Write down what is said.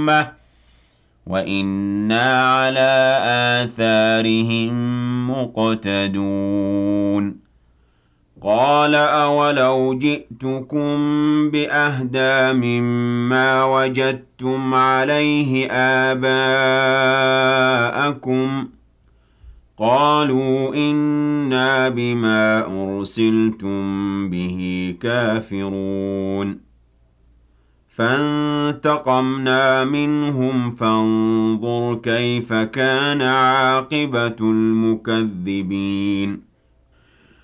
أُمَّةٍ وَإِنَّا عَلَىٰ آثَارِهِم مُّقْتَدُونَ قَالَ أَوَلَوْ جِئْتُكُم بِأَهْدَىٰ مِمَّا وَجَدتُّمْ عَلَيْهِ آبَاءَكُمْ ۖ قَالُوا إِنَّا بِمَا أُرْسِلْتُم بِهِ كَافِرُونَ فَانتَقَمْنَا مِنْهُمْ فَانظُرْ كَيْفَ كَانَ عَاقِبَةُ الْمُكَذِّبِينَ